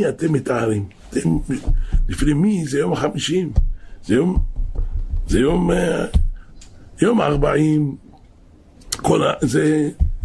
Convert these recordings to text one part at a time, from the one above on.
מי אתם מתארים? לפני מי? זה יום ה-50, זה יום 40, זה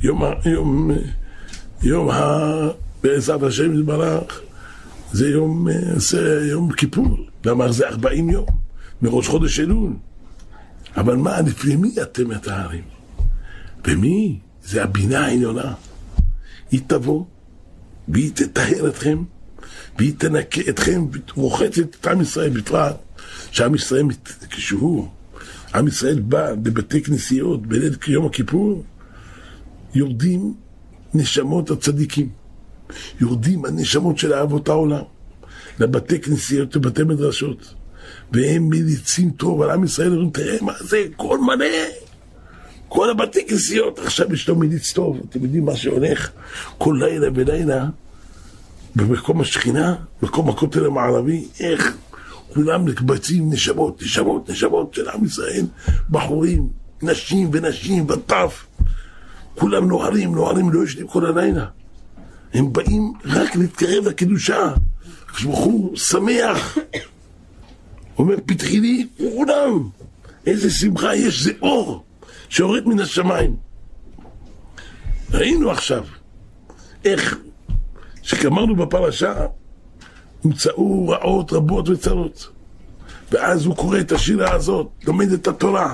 יום בעזרת השם יתברך, זה יום כיפור, למה זה 40 יום מראש חודש אלול. אבל מה, לפני מי אתם מתארים? ומי? זה הבינה העליונה. היא תבוא והיא תטהר אתכם והיא תנקה אתכם ורוחצת את עם ישראל, בפרט שעם ישראל כשהוא עם ישראל בא לבתי כנסיות בליל יום הכיפור, יורדים נשמות הצדיקים, יורדים הנשמות של אהבות העולם לבתי כנסיות ובתי מדרשות, והם מליצים טוב על עם ישראל. אומרים, תראה מה זה, כל מלא, כל הבתי כנסיות עכשיו יש לו מליץ טוב. אתם יודעים מה שהולך כל לילה ולילה במקום השכינה, מקום הכותל המערבי, איך כולם מקבצים נשמות של עם ישראל, בחורים, נשים ונשים וטף, כולם נוערים, לא ישנים כל הלילה. הם באים רק להתקרב לקדושה. כשבחור שמח, אומר, פתחי לי כולם, איזה שמחה יש, זה אור שיורד מן השמיים. ראינו עכשיו איך שכמרנו בפרשה נמצאו רעות רבות וצרות, ואז הוא קורא את השירה הזאת, לומד את התורה.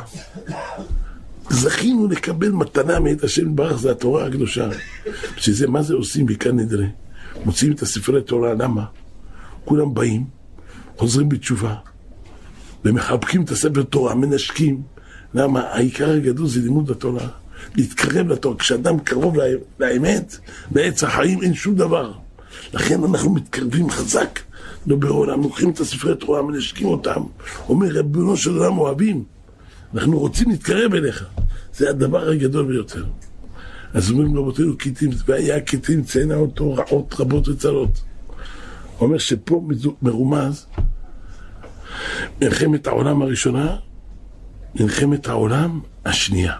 זכינו לקבל מתנה מאת השם יתברך, זה התורה הקדושה. שזה מה זה עושים בכאן נדרה, מוציאים את הספרי תורה. למה? כולם באים, חוזרים בתשובה ומחבקים את הספר תורה, מנשקים. למה? העיקר הגדול זה לימוד התורה, להתקרב לתורה. כשאדם קרוב לאמת, בעץ החיים אין שום דבר. לכן אנחנו מתקרבים חזק בעולם, לוקחים את הספרי תורה, מנשקים אותם. אומר, רבנו של עולם אוהבים, אנחנו רוצים להתקרב אליך, זה הדבר הגדול ביותר. אז אומרים רבותינו, והיה כתים ציינה אותו רעות רבות וצרות. אומר שפה מרומז מלחמת העולם הראשונה, מלחמת העולם השנייה.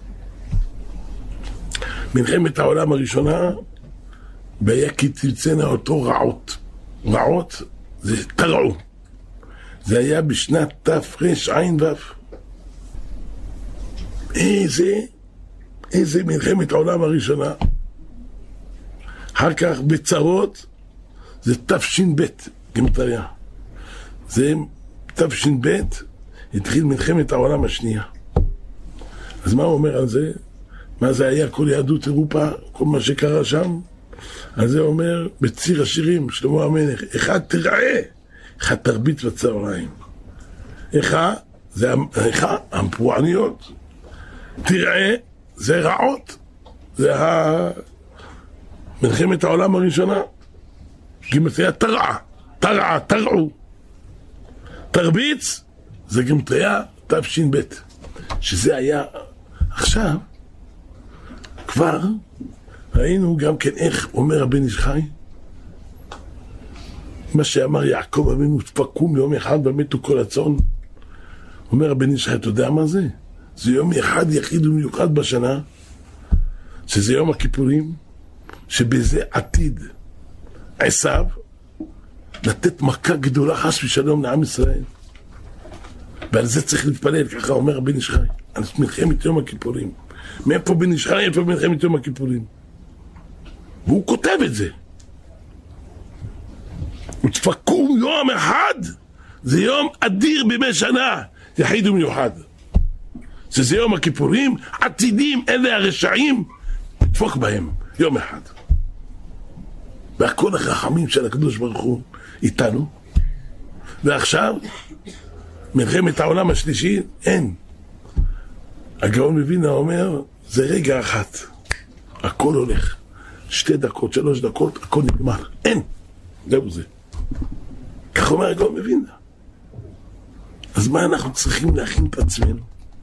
מלחמת העולם הראשונה, והיה כתמצאנה אותו רעות. רעות זה תרעו. זה היה בשנת תרע"ו. איזה מלחמת העולם הראשונה. אחר כך בצרות זה תש"ב, גמטריה. זה תש"ב, התחיל מלחמת העולם השנייה. אז מה הוא אומר על זה? מה זה היה כל יהדות אירופה, כל מה שקרה שם? אז זה אומר בציר השירים, שלמה המלך, אחד תראה, אחד תרבית בצהריים. אחד, זה הפורעניות. תראה, זה רעות. זה מלחמת העולם הראשונה. גמטריה תרעו. תרביץ, זה גמטריה תש"ב. שזה היה עכשיו, כבר ראינו גם כן איך אומר הבן איש חי, מה שאמר יעקב אבינו, תפקום יום אחד ומתו כל הצאן. אומר הבן איש חי, אתה יודע מה זה? זה יום אחד יחיד ומיוחד בשנה, שזה יום הכיפורים, שבזה עתיד עשיו לתת מכה גדולה חס ושלום לעם ישראל, ועל זה צריך להתפלל. ככה אומר הבן איש חי על מלחמת יום הכיפורים. מאיפה בן איש חי? איפה מלחמת יום הכיפורים? והוא כותב את זה, ותפקום יום אחד, זה יום אדיר בימי שנה, יחיד ומיוחד, שזה יום הכיפורים. עתידים אלה הרשעים לדפוק בהם יום אחד, והכל החכמים של הקדוש ברוך הוא איתנו. ועכשיו מלחמת העולם השלישי, אין. הגאון מווילנה אומר, זה רגע אחת, הכל הולך 2 דקות, 3 דקות, הכל נגמר, אין, זהו זה. כך אומר הגאון מווילנה. אז מה אנחנו צריכים להכין את עצמנו?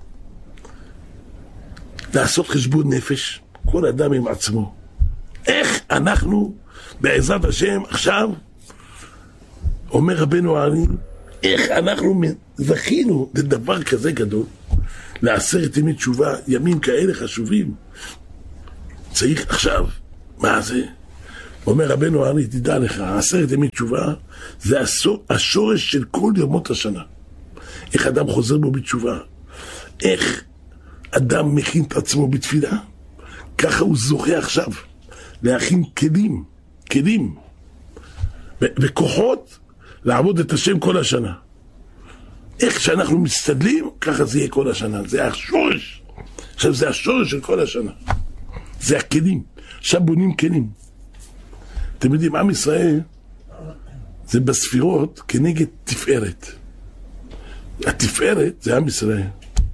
לעשות חשבון נפש, כל אדם עם עצמו. איך אנחנו בעזרת השם עכשיו, אומר רבנו הארי, איך אנחנו זכינו לדבר כזה גדול, ל10 ימי תשובה, ימים כאלה חשובים. צריך עכשיו, מה זה? אומר רבנו ארני, תדע לך, 10 ימי תשובה זה השורש של כל ימות השנה. איך אדם חוזר בו בתשובה, איך אדם מכין את עצמו בתפילה, ככה הוא זוכה עכשיו להכין כלים וכוחות לעבוד את השם כל השנה. איך שאנחנו מסתדלים, ככה זה יהיה כל השנה. זה השורש. עכשיו זה השורש של כל השנה. זה הכלים. עכשיו בונים כלים. אתם יודעים, עם ישראל זה בספירות כנגד תפארת. התפארת זה עם ישראל.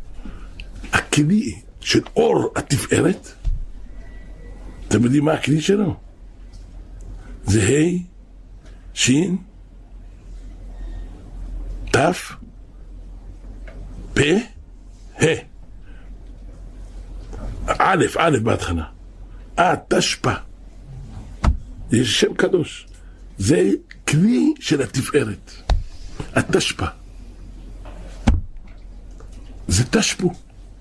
הכלי של אור התפארת, אתם יודעים מה הכלי שלו? זה ה' שין תף פה ה. א' בהתחלה. תשפ"א. יש שם קדוש. זה כלי של התפארת. התשפ"א. זה תשפו.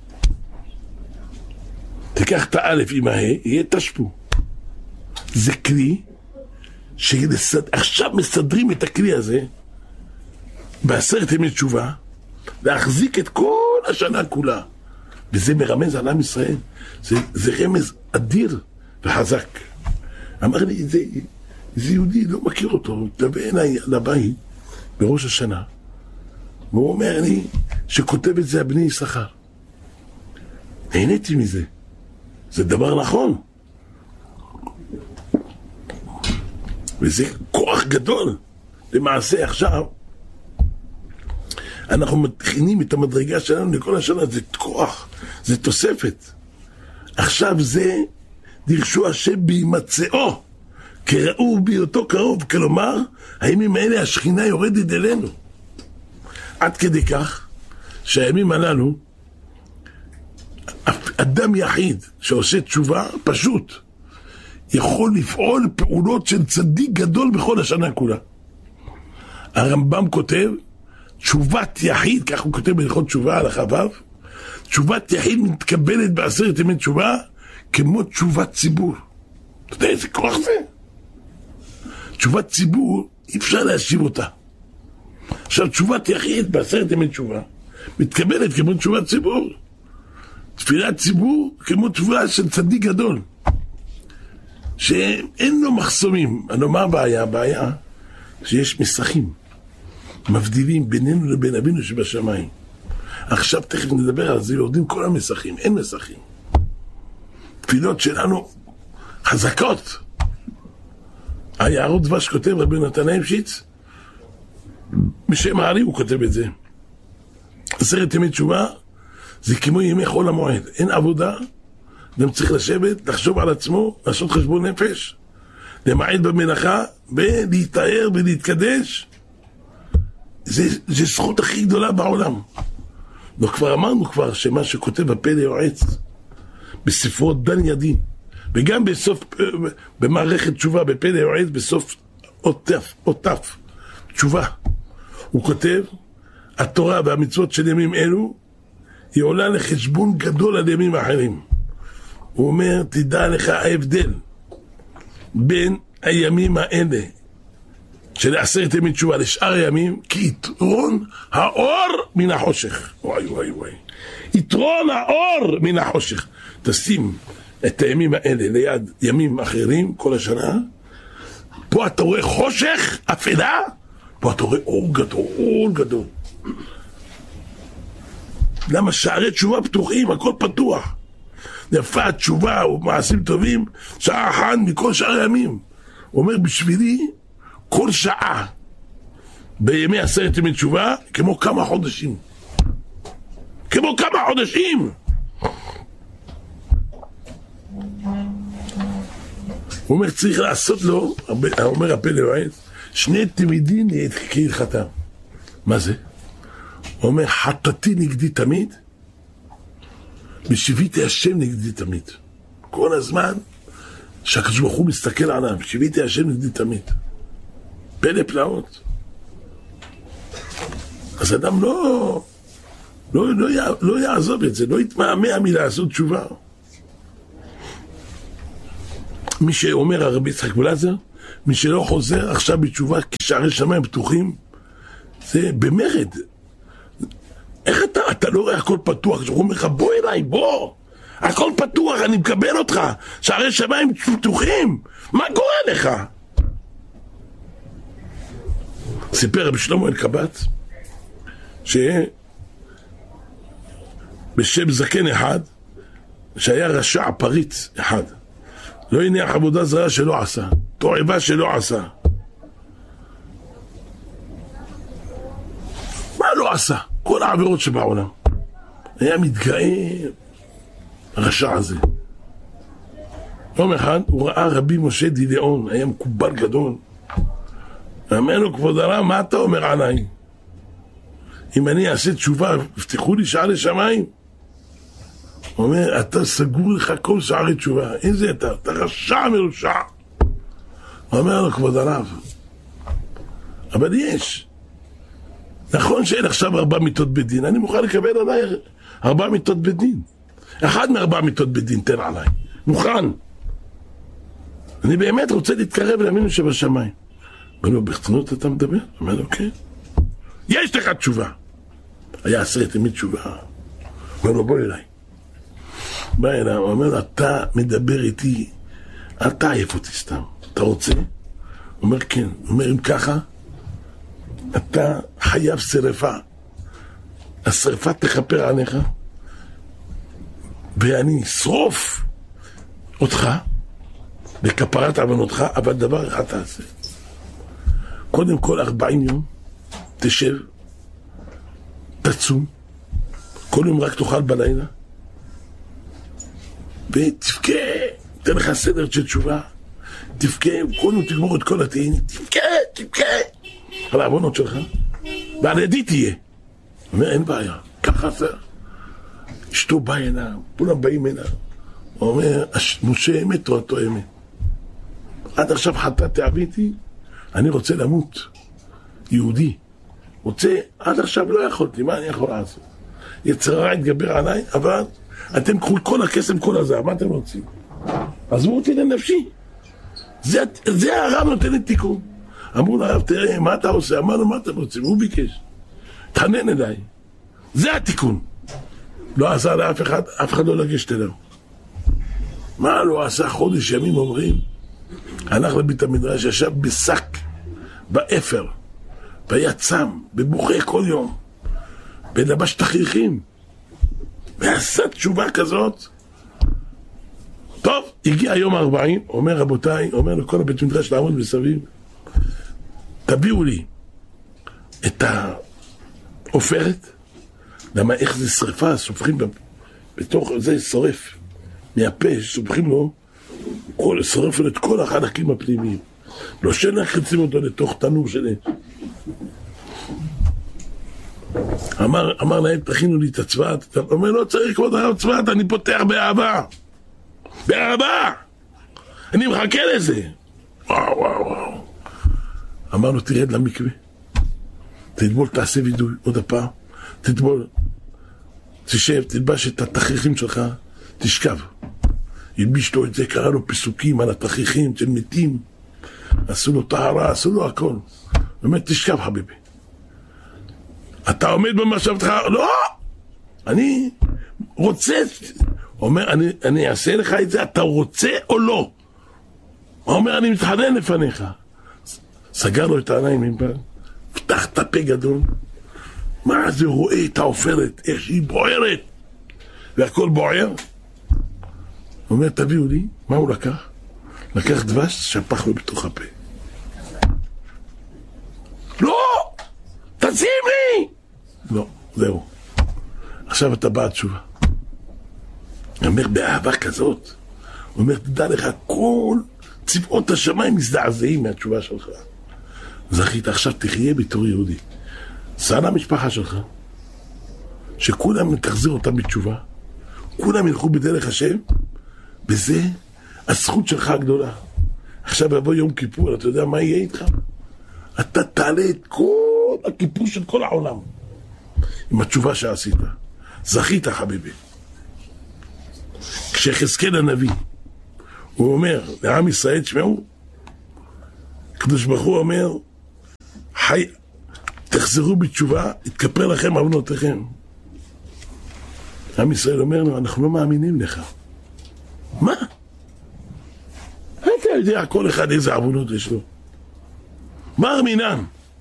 תיקח את האלף עם הה, יהיה תשפו. זה כלי שעכשיו מסדרים את הכלי הזה ב10 ימי תשובה להחזיק את כל השנה כולה. וזה מרמז על עם ישראל. זה רמז אדיר וחזק. אמר לי, זה יהודי, לא מכיר אותו, תבוא אליי לבית בראש השנה, והוא אומר לי שכותב את זה הבני יששכר. נהניתי מזה. זה דבר נכון. וזה כוח גדול. למעשה עכשיו אנחנו מכינים את המדרגה שלנו לכל השנה. זה כוח, זה תוספת. עכשיו זה דרשו השם בהימצאו, כראו בהיותו קרוב. כלומר, הימים האלה השכינה יורדת אלינו. עד כדי כך שהימים הללו אדם יחיד שעושה תשובה פשוט יכול לפעול פעולות של צדיק גדול בכל השנה כולה. הרמב"ם כותב תשובת יחיד, כך הוא כותב בהלכות תשובה על החבב, תשובת יחיד מתקבלת ב10 ימי תשובה כמו תשובת ציבור. אתה יודע איזה כוח זה? תשובת ציבור אי אפשר להשיב אותה. עכשיו תשובת יחיד ב10 ימי תשובה מתקבלת כמו תשובת ציבור. תפילת ציבור כמו תשובה של צדיק גדול שאין לו מחסומים. אני אומר הבעיה שיש מסכים מבדילים בינינו לבין אבינו שבשמיים. עכשיו תכף נדבר על זה, יורדים כל המסכים, אין מסכים. תפילות שלנו חזקות. היערות דבש כותב רבי נתן אייבשיץ, בשם הארי הוא כותב את זה. 10 ימי תשובה זה כמו ימי חול המועד, אין עבודה, גם צריך לשבת, לחשוב על עצמו, לעשות חשבון נפש, למעט במלאכה ולהתאר ולהתקדש. זה זכות הכי גדולה בעולם. כבר אמרנו שמה שכותב הפלא יועץ בספרות דן ידין, וגם בסוף במערכת תשובה בפלא יועץ בסוף אותף תשובה, הוא כותב התורה והמצוות של ימים אלו היא עולה לחשבון גדול על ימים אחרים. הוא אומר, תדע לך ההבדל בין הימים האלה של 10 ימי תשובה לשאר הימים, כי יתרון האור מן החושך. וואי. יתרון האור מן החושך. תשים את הימים האלה ליד ימים אחרים כל השנה, פה אתה רואה חושך, אפלה, פה אתה רואה אור גדול. למה שערי תשובה פתוחים, הכל פתוח. יפה התשובה ומעשים טובים, שעה אחת מכל שאר הימים. הוא אומר, בשבילי, כל שעה בימי 10 ימי תשובה, כמו כמה חודשים. הוא אומר, צריך לעשות לו, אומר הפלא יועץ, 2 תמידים כהלכתם. מה זה? הוא אומר, חטאתי נגדי תמיד, ושיוויתי השם נגדי תמיד. כל הזמן שהקדוש ברוך הוא מסתכל עליו, שיוויתי השם נגדי תמיד. פלא פלאות. אז אדם לא יעזוב את זה, לא יתמהמה מלעשות תשובה. מי שאומר הרבי יצחק בלזר, מי שלא חוזר עכשיו בתשובה כשערי שמיים פתוחים, זה במרד. איך אתה לא רואה הכל פתוח? הוא אומר לך בוא אליי, בוא, הכל פתוח, אני מקבל אותך, שערי שמיים פתוחים, מה קורה לך? סיפר רבי שלמה אלקבץ שבשם זקן אחד שהיה רשע פריץ אחד, לא הניח עבודה זרה שלא עשה, תועבה שלא עשה. מה לא עשה? כל העבירות שבעולם. היה מתגאה הרשע הזה. יום אחד הוא ראה רבי משה דיליאון, היה מקובל גדול. אמר לו, כבוד הרב, מה אתה אומר עליי? אם אני אעשה תשובה, יפתחו לי שערי שמיים? הוא אומר, אתה סגור לך כל שערי תשובה. איזה אתה רשע מרושע. הוא אומר לו, כבוד הרב, אבל יש. נכון שאין עכשיו 4 מיטות בדין, אני מוכן לקבל עליי 4 מיטות בדין. אחד מ4 מיטות בדין, תן עליי. מוכן. אני באמת רוצה להתקרב לאמינו שבשמיים. אומר לו, ברצינות אתה מדבר? אומר לו, כן. יש לך תשובה. היה 10 ימי תשובה. אומר לו, בוא אליי. בא אליי, הוא אומר לו, אתה מדבר איתי, אל תעייף אותי סתם. אתה רוצה? הוא אומר, כן. הוא אומר, אם ככה, אתה חייב שרפה. השרפה תכפר עליך, ואני אשרוף אותך, בכפרת עוונותך, אבל דבר אחד תעשה. קודם כל 40 יום, תשב, תצום, כל יום רק תאכל בלילה, ותבכה, תן לך סדר של תשובה, תבכה, כל יום תגמור את כל התהילים, תבכה, על העוונות שלך, ועל ידי תהיה. הוא אומר, אין בעיה, ככה זה. אשתו בא הנה, כולם באים הנה. הוא אומר, משה אמת, תורתו אמת. עד עכשיו חטאתי עוויתי, אני רוצה למות. יהודי. עד עכשיו לא יכולתי, מה אני יכול לעשות? יצר הרע התגבר עליי, אבל אתם קחו כל הכסף, כל הזהב, מה אתם רוצים? עזבו אותי לנפשי. זה הרב נותן לי תיקון. אמרו לרב, תראה, מה אתה עושה? אמרנו, מה אתם רוצים? הוא ביקש. תחנן אליי. זה התיקון. לא עשה לאף אחד, אף אחד לא לגשת אליו. מה לא עשה? חודש ימים אומרים, הלך לבית המדרש, ישב בשק, באפר, והיה צם, בבוכה כל יום, ולבש תכריכים, ועשה תשובה כזאת. טוב, הגיע היום 40, אומר רבותיי, אומר לכל הבית מדרש לעמוד מסביב, תביאו לי את העופרת, למה איך זה שריפה, סופחים בתוך זה שורף, מהפה סופחים לו, שורף לו את כל החלקים הפנימיים, לא שנכנסים אותו לתוך תנור של אש. אמר להם, תכינו לי את הצבעת. אומר, לא צריך כבוד הרב צבעת, אני פותח באהבה. באהבה! אני מחכה לזה. וואו. אמר לו, תרד למקווה. תדבול, תעשה וידוי, עוד הפעם. תדבול, תשב, תלבש את התכריכים שלך, תשכב. ילביש לו את זה, קרא לו פסוקים על התכריכים של מתים. עשו לו טהרה, עשו לו הכל. באמת, תשכב חביבי. אתה עומד במחשבתך, לא! אני רוצה, אומר, אני אעשה לך את זה, אתה רוצה או לא? הוא אומר, אני מתחנן לפניך. סגר לו את העיניים, פתח את הפה גדול. מה זה רואה את העופרת, איך שהיא בוערת, והכל בוער. הוא אומר, תביאו לי, מה הוא לקח? לקח דבש, שפך לו בתוך הפה. לא! תשים לי! לא, זהו. עכשיו אתה בא התשובה. הוא אומר, באהבה כזאת, הוא אומר, תדע לך, כל צבאות השמיים מזדעזעים מהתשובה שלך. זכית, עכשיו תחיה בתור יהודי. סע למשפחה שלך, שכולם תחזיר אותם בתשובה, כולם ילכו בדרך השם, וזה הזכות שלך הגדולה. עכשיו יבוא יום כיפור, אתה יודע מה יהיה איתך? אתה תעלה את כל הכיפור של כל העולם עם התשובה שעשית. זכית חביבי. כשחזקאל הנביא הוא אומר, לעם ישראל, תשמעו, הקדוש ברוך הוא אומר, תחזרו בתשובה, יתכפר לכם עוונותיכם. עם ישראל אומר לו, אנחנו לא מאמינים לך. מה? אתה יודע כל אחד איזה עוונות יש לו. מר מינם,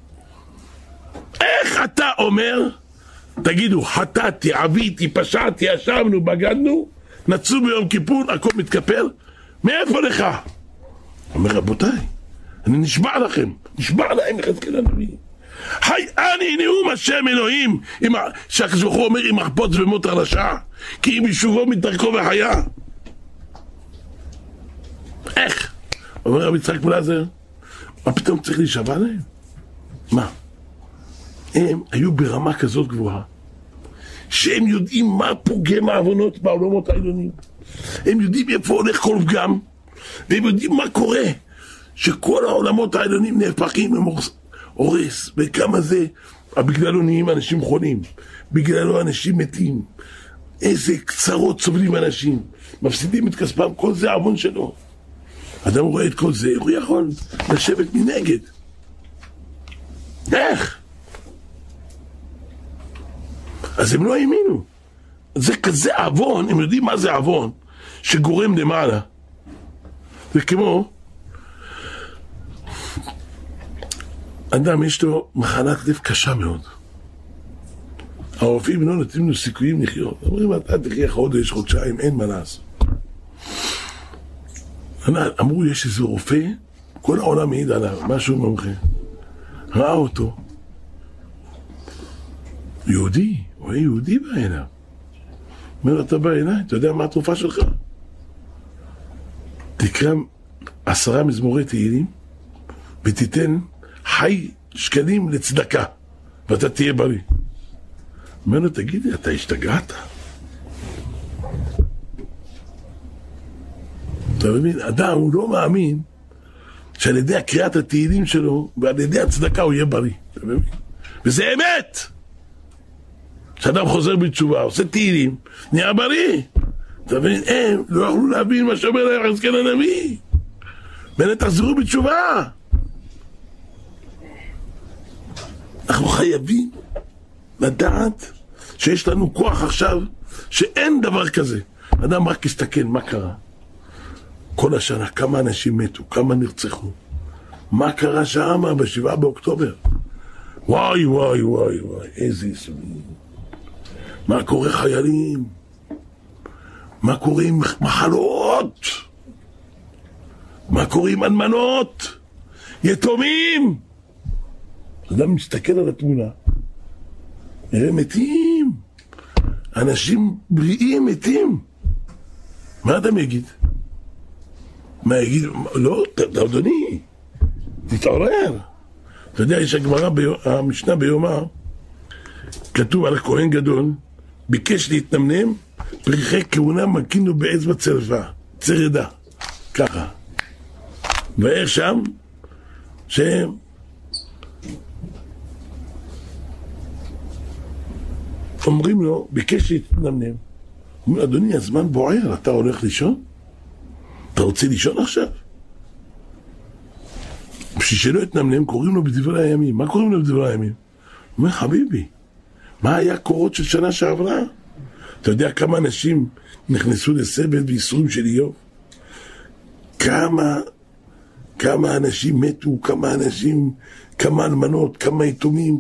איך אתה אומר, תגידו, חטאתי, עביתי, פשעתי, ישבנו, בגדנו, נצאו ביום כיפור, הכל מתכפר? מאיפה לך? אומר, רבותיי, אני נשבע לכם, נשבע להם יחזקאל הנביא. היי, אני נאום השם אלוהים, שהקדוש ברוך הוא אומר, עם מחפוץ ומות הרשע, כי אם ישובו מדרכו וחיה. איך? אומר רבי יצחק מלאזר, מה פתאום צריך להישבע להם? מה? הם היו ברמה כזאת גבוהה, שהם יודעים מה פוגם העוונות בעולמות העליונים. הם יודעים איפה הולך כל פגם, והם יודעים מה קורה, שכל העולמות העליונים נהפכים הורס, וכמה זה, בגללו נהיים אנשים חולים, בגללו אנשים מתים, איזה קצרות סובלים אנשים, מפסידים את כספם, כל זה העוון שלו. אדם רואה את כל זה, הוא יכול לשבת מנגד. איך? אז הם לא האמינו. זה כזה עוון, הם יודעים מה זה עוון, שגורם למעלה. זה כמו אדם יש לו מחלת לב קשה מאוד. הרופאים לא נותנים לו סיכויים לחיות. אומרים, אתה תחיה חודש, חודשיים, אין מה לעשות. אמרו, יש איזה רופא, כל העולם מעיד עליו, משהו מומחה. ראה אותו. יהודי, הוא היה יהודי בא אליו. אומר, אתה בא אליי, אתה יודע מה התרופה שלך? תקרא 10 מזמורי תהילים, ותיתן חי שקלים לצדקה, ואתה תהיה בריא. אומר לו, תגידי, אתה השתגעת? אתה מבין? אדם הוא לא מאמין שעל ידי הקריאת התהילים שלו ועל ידי הצדקה הוא יהיה בריא. אתה מבין? וזה אמת! כשאדם חוזר בתשובה, עושה תהילים, נהיה בריא. אתה מבין? הם לא יכלו להבין מה שאומר להם יחזקאל הנביא. באמת תחזרו בתשובה. אנחנו חייבים לדעת שיש לנו כוח עכשיו שאין דבר כזה. אדם רק יסתכל מה קרה. כל השנה כמה אנשים מתו, כמה נרצחו. מה קרה שם ב7 באוקטובר? וואי וואי וואי וואי, איזה יסודים. מה קורה חיילים? מה קורה עם מחלות? מה קורה עם אלמנות? יתומים? אדם מסתכל על התמונה, נראה מתים, אנשים בריאים מתים. מה אדם יגיד? מה יגיד? לא, אדוני, תתעורר. אתה יודע, יש הגמרא, המשנה ביומא, כתוב על הכהן גדול, ביקש להתנמנם, פרחי כהונה מקינו באצבע צרפה, צרדה, ככה. ואיך שם, שהם אומרים לו, ביקש להתנמנם. אומר, אדוני, הזמן בוער, אתה הולך לישון? אתה רוצה לישון עכשיו? בשביל שלא יתנמנם, קוראים לו בדברי הימים. מה קוראים לו בדברי הימים? הוא אומר, חביבי, מה היה קורות של שנה שעברה? אתה יודע כמה אנשים נכנסו לסבל וייסורים של איוב? כמה אנשים מתו, כמה אנשים, כמה אלמנות, כמה יתומים,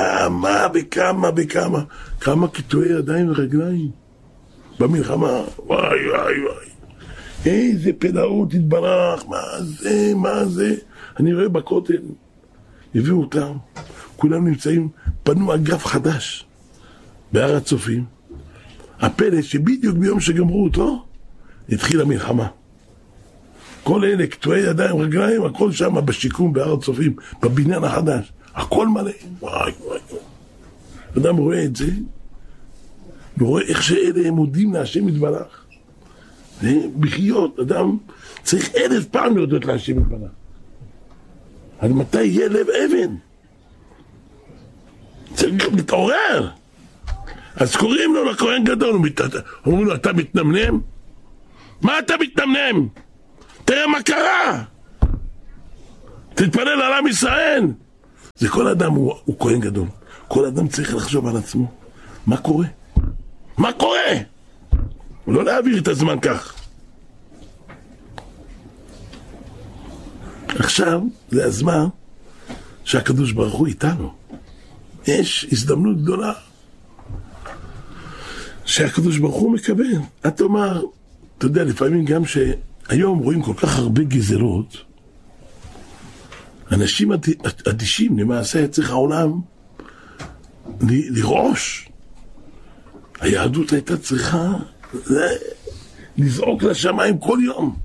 כמה קטועי ידיים ורגליים במלחמה. וואי וואי וואי, איזה פלאות התברך, מה זה? אני רואה בכותל, הביאו אותם, כולם נמצאים, פנו אגף חדש בהר הצופים. הפלא שבדיוק ביום שגמרו אותו, התחילה מלחמה. כל אלה, קטועי ידיים, רגליים, הכל שם בשיקום בהר הצופים, בבניין החדש, הכל מלא. וואי וואי וואי. אדם רואה את זה, ורואה איך שאלה הם מודים להשם יתברך. בחיות, אדם צריך 1000 פעם להודות להשם יתברך. עד מתי יהיה לב אבן? צריך להתעורר. אז קוראים לו לכהן גדול, אומרים לו, אתה מתנמנם? מה אתה מתנמנם? תראה מה קרה. תתפלל על עם ישראל. זה כל אדם הוא כהן גדול. כל אדם צריך לחשוב על עצמו. מה קורה? מה קורה? לא להעביר את הזמן כך. עכשיו זה הזמן שהקדוש ברוך הוא איתנו. יש הזדמנות גדולה שהקדוש ברוך הוא מקבל. אתה אומר, אתה יודע, לפעמים גם שהיום רואים כל כך הרבה גזרות, אנשים אדישים, למעשה צריך העולם לרעוש. היהדות הייתה צריכה לזעוק לשמיים כל יום,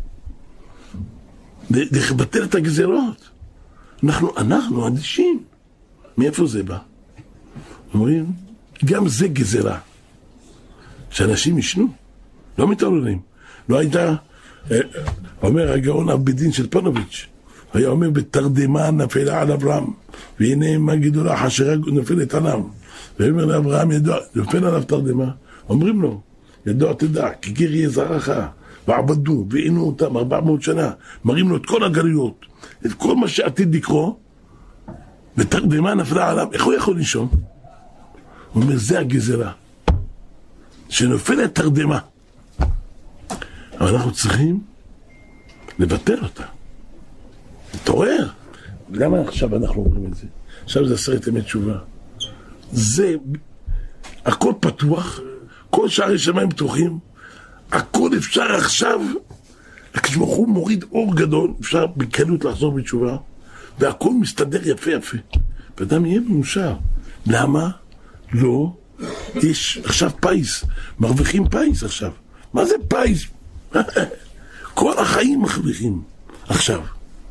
לבטל את הגזרות. אנחנו אדישים. מאיפה זה בא? אומרים, גם זה גזרה. שאנשים ישנו, לא מתעוררים. לא הייתה, אומר הגאון הבדין של פונוביץ', היה אומר בתרדמה נפלה על אברהם, והנה מה גדולה חשרה נפלת עליו. ואומר לאברהם, נפל עליו תרדמה. אומרים לו, ידוע תדע, כי גר יהיה זרעך, ועבדו, ועינו אותם 400 שנה, מראים לו את כל הגלויות, את כל מה שעתיד לקרוא, ותרדמה נפלה עליו. איך הוא יכול לישון? הוא אומר, זה הגזרה, שנופלת תרדמה. אבל אנחנו צריכים לבטל אותה. תתעורר. למה עכשיו אנחנו אומרים את זה? עכשיו זה 10 ימי תשובה. זה, הכל פתוח, כל שערי שמיים פתוחים, הכל אפשר עכשיו, הקדוש ברוך הוא מוריד אור גדול, אפשר בקלות לחזור בתשובה, והכל מסתדר יפה יפה. ואדם יהיה מאושר. למה? לא. יש עכשיו פייס, מרוויחים פייס עכשיו. מה זה פייס? כל החיים מרוויחים עכשיו.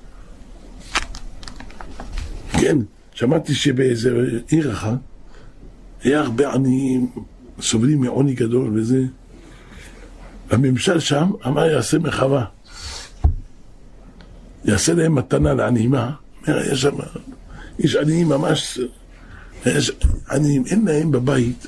כן, שמעתי שבאיזה עיר אחת היה הרבה עניים, סובלים מעוני גדול וזה. הממשל שם אמר יעשה מחווה, יעשה להם מתנה לענימה. יש שם, יש עניים ממש, יש עניים, אין להם בבית,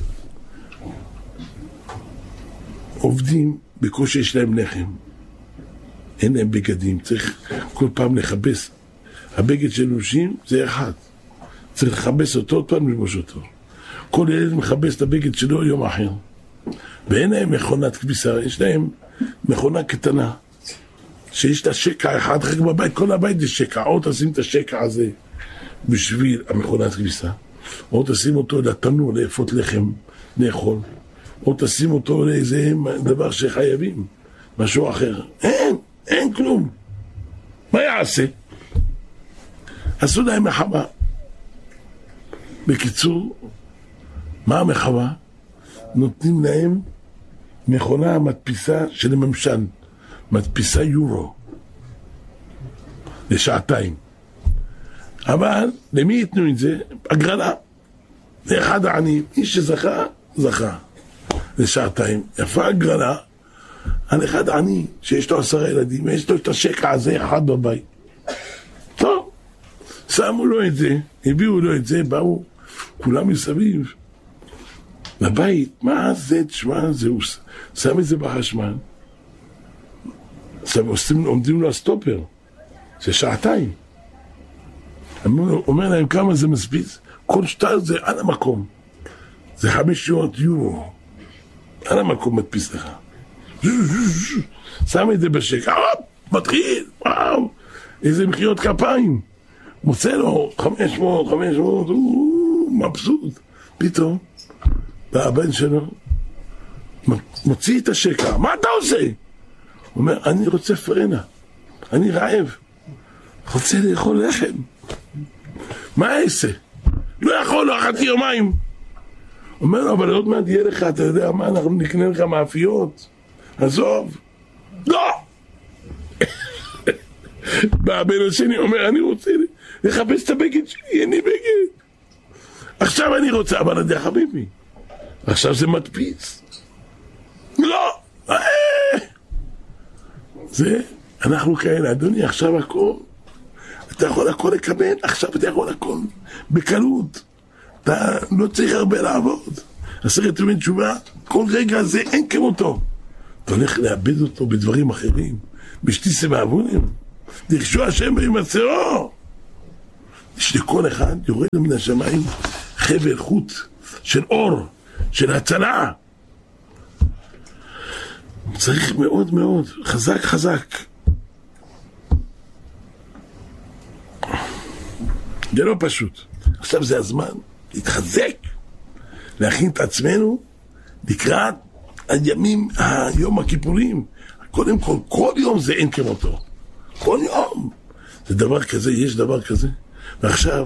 עובדים, בקושי יש להם לחם, אין להם בגדים, צריך כל פעם לחבש. הבגד של נושים זה אחד, צריך לחבש אותו, עוד פעם ללבוש אותו. כל ילד מחבש את הבגד שלו יום אחר. ואין להם מכונת כביסה, יש להם מכונה קטנה, שיש לה שקע אחד, רק בבית, כל הבית יש שקע, או תשים את השקע הזה בשביל המכונת כביסה, או תשים אותו לתנור, לאפות לחם, לאכול, או תשים אותו לאיזה דבר שחייבים, משהו אחר. אין כלום. מה יעשה? עשו להם מחווה. בקיצור, מה המחווה? נותנים להם מכונה מדפיסה של הממשל, מדפיסה יורו, לשעתיים. אבל למי ייתנו את זה? הגרלה. לאחד העניים, מי שזכה, זכה. לשעתיים. יפה הגרלה על אחד עני שיש לו 10 ילדים, ויש לו את השקע הזה אחד בבית. טוב, שמו לו את זה, הביאו לו את זה, באו כולם מסביב לבית. מה זה? תשמע, זה הוא שם את זה בחשמל, עומדים לו הסטופר, זה שעתיים. אומר להם כמה זה מספיץ, כל שטר זה על המקום, זה 500 יורו, על המקום מדפיס לך. שם את זה בשקע, מתחיל, וואו, איזה מחיאות כפיים, מוצא לו 500, מבסוט. פתאום והבן שלו מוציא את השקע. מה אתה עושה? הוא אומר, אני רוצה פרנה, אני רעב, רוצה לאכול לחם. מה אעשה? לא יכול, לא אכלתי יומיים. הוא אומר לו, אבל עוד מעט יהיה לך, אתה יודע מה, אנחנו נקנה לך מאפיות, עזוב. לא. והבן השני אומר, אני רוצה לחפש את הבגד שלי, אין לי בגד. עכשיו אני רוצה, אבל אתה חביבי, עכשיו זה מדפיס. לא. זה, אנחנו כאלה, אדוני, עכשיו הכל, אתה יכול הכל לקבל, עכשיו אתה יכול הכל בקלות, אתה לא צריך הרבה לעבוד. 10 ימי תשובה, כל רגע הזה אין כמותו. אתה הולך לאבד אותו בדברים אחרים, בשתיסה מעבונים, דרשו השם וימצאו. יש לכל אחד יורד מן השמיים חבל חוט של אור, של הצלה. צריך מאוד מאוד, חזק חזק. זה לא פשוט. עכשיו זה הזמן להתחזק, להכין את עצמנו לקראת יום הכיפורים. קודם כל, כל יום זה אין כמותו. כל יום. זה דבר כזה, יש דבר כזה. ועכשיו,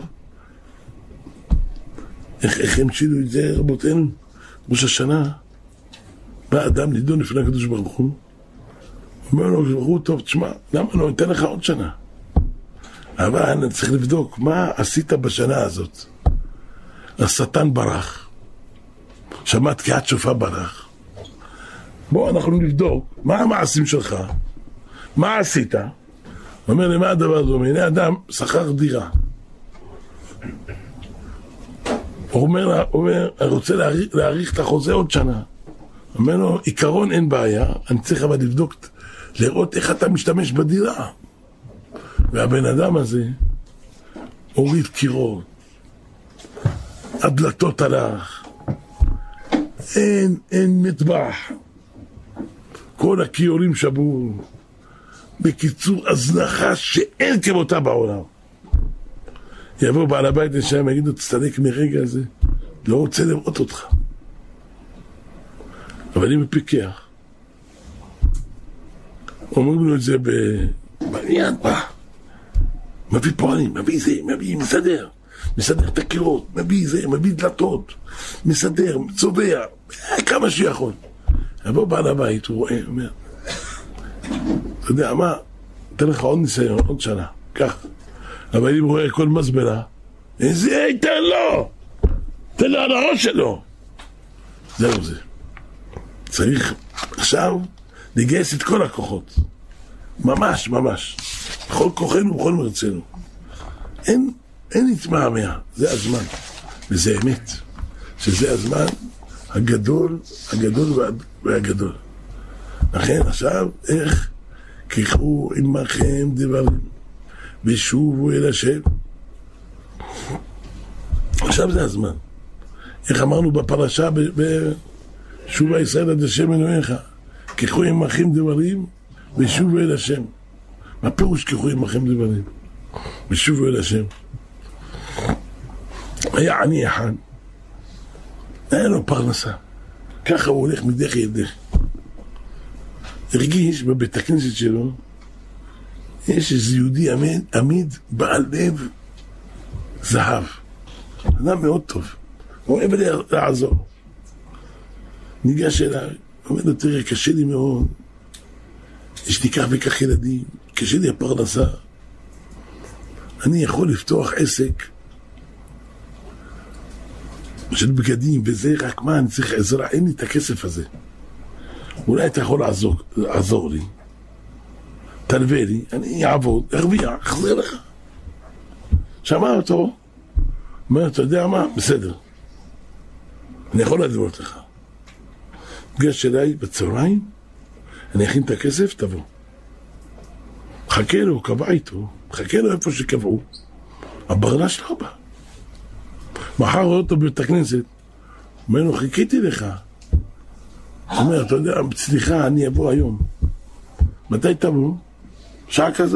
איך המשילו את זה רבותינו? ראש השנה, בא אדם נידון לפני הקדוש ברוך הוא, אומר לו, ברוך הוא, טוב, תשמע, למה לא ניתן לך עוד שנה? אבל אני צריך לבדוק, מה עשית בשנה הזאת? השטן ברח, שמעת תקיעת שופר ברח. בוא אנחנו נבדוק, מה המעשים שלך? מה עשית? הוא אומר לי, מה הדבר הזה? הנה אדם שכר דירה. הוא אומר, אני רוצה להאריך את החוזה עוד שנה. הוא אומר לו, עיקרון אין בעיה, אני צריך אבל לבדוק, לראות איך אתה משתמש בדירה. והבן אדם הזה הוריד קירות, הדלתות הלך, אין מטבח, כל הכיורים שבור. בקיצור, הזנחה שאין כמותה בעולם. יבוא בעל הבית לשם, יגידו, תסתלק מרגע הזה, לא רוצה לראות אותך. אבל אני מפיקח. אומרים לו את זה בעניין, מביא פועלים, מביא זה, מביא מסדר את הקירות, מביא זה, מביא דלתות, מסדר, צובע, כמה שיכול. יבוא בעל הבית, הוא רואה, אומר, אתה יודע מה, אתן לך עוד ניסיון, עוד שנה, כך. אבל אם הוא רואה כל מזבלה, זה תן לו על הראש שלו. זהו זה. צריך עכשיו לגייס את כל הכוחות. ממש, ממש. בכל כוחנו ובכל מרצנו. אין התמהמה, זה הזמן. וזה אמת. שזה הזמן הגדול והגדול. לכן עכשיו, איך? קחו עמכם דברים ושובו אל השם. עכשיו זה הזמן. איך אמרנו בפרשה בשובה ישראל עד השם אלוהיך, קחו עמכם דברים ושובו אל השם. מה פירוש קחו עמכם דברים ושובו אל השם? היה עני אחד, היה לו פרנסה, ככה הוא הולך מדחי אל דחי. הרגיש בבית הכנסת שלו, יש איזה יהודי עמיד בעל לב זהב, אדם מאוד טוב, הוא אוהב לעזור. ניגש אליי, אומר לו, תראה, קשה לי מאוד, יש לי כך וכך ילדים, קשה לי הפרנסה, אני יכול לפתוח עסק של בגדים וזה, רק מה, אני צריך עזרה, אין לי את הכסף הזה. אולי אתה יכול לעזור לי, תלווה לי, אני אעבוד, ארוויח, אחזר לך. שמע אותו, אומר, אתה יודע מה? בסדר, אני יכול לדלות לך. פגש אליי בצהריים, אני אכין את הכסף, תבוא. חכה לו, קבע איתו, חכה לו איפה שקבעו. הברנש לא בא. מחר רואה אותו בבית הכנסת, אומר לו, חיכיתי לך. אומר, אתה יודע, סליחה, אני אבוא היום. מתי תבוא? שעה כזו.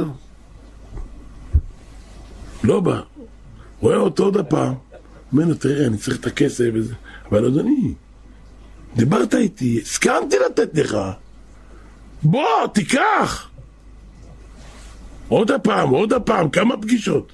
לא בא. רואה אותו עוד הפעם. אומר לו, תראה, אני צריך את הכסף וזה. אבל אדוני, דיברת איתי, הסכמתי לתת לך. בוא, תיקח. עוד הפעם, כמה פגישות.